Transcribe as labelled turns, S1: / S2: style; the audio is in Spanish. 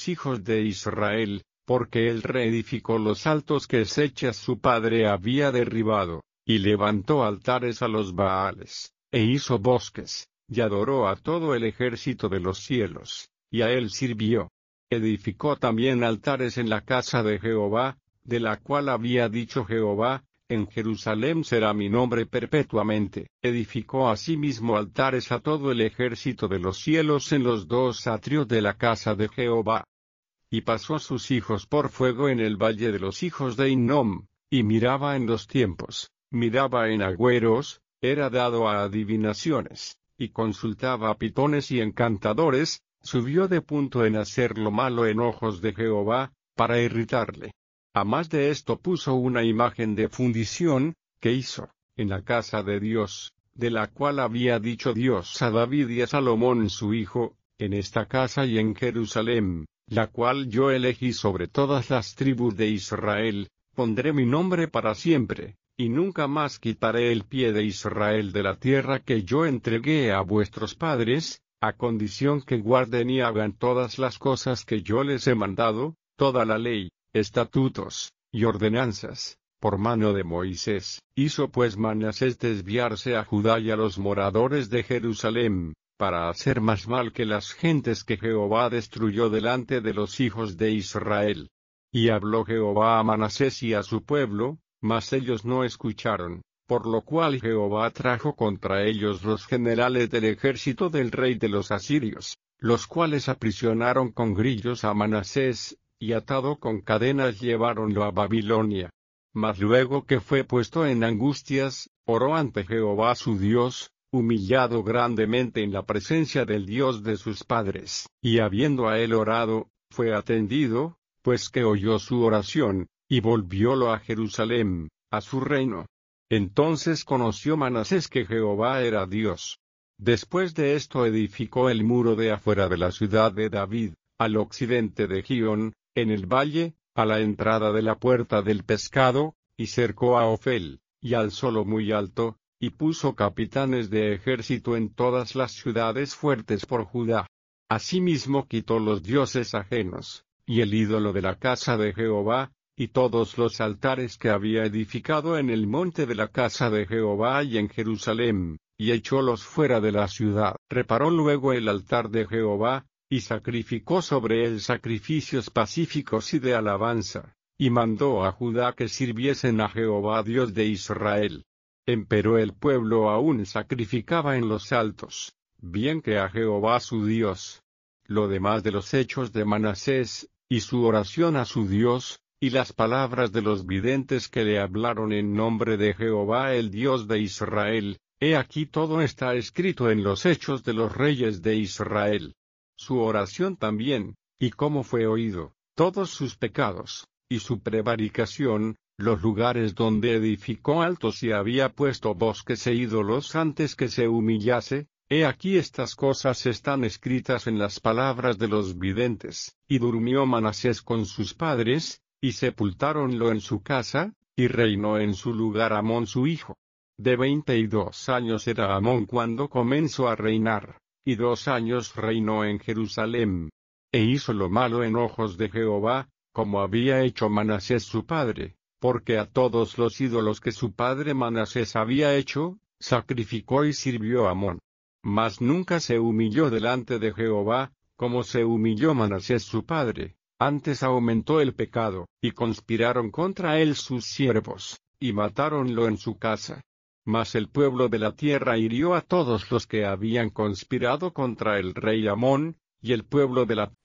S1: hijos de Israel, porque él reedificó los altos que Ezechas su padre había derribado, y levantó altares a los Baales, e hizo bosques, y adoró a todo el ejército de los cielos, y a él sirvió. Edificó también altares en la casa de Jehová, de la cual había dicho Jehová, en Jerusalén será mi nombre perpetuamente. Edificó asimismo altares a todo el ejército de los cielos en los dos atrios de la casa de Jehová. Y pasó sus hijos por fuego en el valle de los hijos de Hinnom, y miraba en los tiempos, miraba en agüeros, era dado a adivinaciones, y consultaba a pitones y encantadores, subió de punto en hacer lo malo en ojos de Jehová, para irritarle. A más de esto puso una imagen de fundición, que hizo, en la casa de Dios, de la cual había dicho Dios a David y a Salomón su hijo, en esta casa y en Jerusalén, la cual yo elegí sobre todas las tribus de Israel, pondré mi nombre para siempre, y nunca más quitaré el pie de Israel de la tierra que yo entregué a vuestros padres, a condición que guarden y hagan todas las cosas que yo les he mandado, toda la ley, estatutos, y ordenanzas, por mano de Moisés. Hizo pues Manasés desviarse a Judá y a los moradores de Jerusalén, para hacer más mal que las gentes que Jehová destruyó delante de los hijos de Israel. Y habló Jehová a Manasés y a su pueblo, mas ellos no escucharon, por lo cual Jehová trajo contra ellos los generales del ejército del rey de los asirios, los cuales aprisionaron con grillos a Manasés, y atado con cadenas lleváronlo a Babilonia. Mas luego que fue puesto en angustias, oró ante Jehová su Dios, humillado grandemente en la presencia del Dios de sus padres, y habiendo a él orado, fue atendido, pues que oyó su oración, y volviólo a Jerusalén, a su reino. Entonces conoció Manasés que Jehová era Dios. Después de esto edificó el muro de afuera de la ciudad de David, al occidente de Gión, en el valle, a la entrada de la puerta del pescado, y cercó a Ofel, y alzólo muy alto, y puso capitanes de ejército en todas las ciudades fuertes por Judá. Asimismo quitó los dioses ajenos, y el ídolo de la casa de Jehová, y todos los altares que había edificado en el monte de la casa de Jehová y en Jerusalén, y echólos fuera de la ciudad. Reparó luego el altar de Jehová, y sacrificó sobre él sacrificios pacíficos y de alabanza, y mandó a Judá que sirviesen a Jehová Dios de Israel. Empero el pueblo aún sacrificaba en los altos, bien que a Jehová su Dios. Lo demás de los hechos de Manasés, y su oración a su Dios, y las palabras de los videntes que le hablaron en nombre de Jehová el Dios de Israel, he aquí todo está escrito en los hechos de los reyes de Israel. Su oración también, y cómo fue oído, todos sus pecados, y su prevaricación, los lugares donde edificó altos y había puesto bosques e ídolos antes que se humillase, he aquí estas cosas están escritas en las palabras de los videntes. Y durmió Manasés con sus padres, y sepultáronlo en su casa, y reinó en su lugar Amón su hijo. De 22 años era Amón cuando comenzó a reinar, y 2 años reinó en Jerusalén. E hizo lo malo en ojos de Jehová, como había hecho Manasés su padre, porque a todos los ídolos que su padre Manasés había hecho, sacrificó y sirvió a Amón. Mas nunca se humilló delante de Jehová, como se humilló Manasés su padre, antes aumentó el pecado, y conspiraron contra él sus siervos, y matáronlo en su casa. Mas el pueblo de la tierra hirió a todos los que habían conspirado contra el rey Amón, y el pueblo de la